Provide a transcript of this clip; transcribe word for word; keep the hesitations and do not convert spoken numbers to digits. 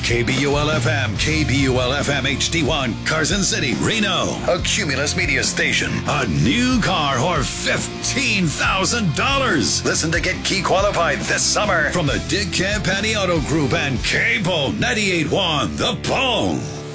K B U L F M, K B U L F M H D one, Carson City, Reno. A Cumulus Media station. A new car or fifteen thousand dollars. Listen to get key qualified this summer from the Dick Campani Auto Group and Cable ninety-eight point one The Bone.